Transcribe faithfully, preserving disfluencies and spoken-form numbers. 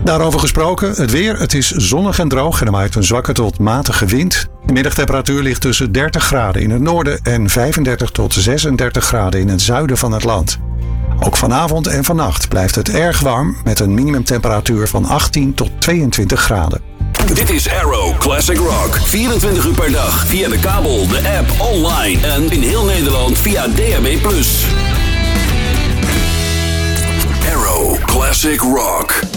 Daarover gesproken, het weer. Het is zonnig en droog en er waait een zwakke tot matige wind. De middagtemperatuur ligt tussen dertig graden in het noorden en vijfendertig tot zesendertig graden in het zuiden van het land. Ook vanavond en vannacht blijft het erg warm met een minimumtemperatuur van achttien tot tweeëntwintig graden. Dit is Arrow Classic Rock. vierentwintig uur per dag via de kabel, de app, online en in heel Nederland via D A B plus. Arrow Classic Rock.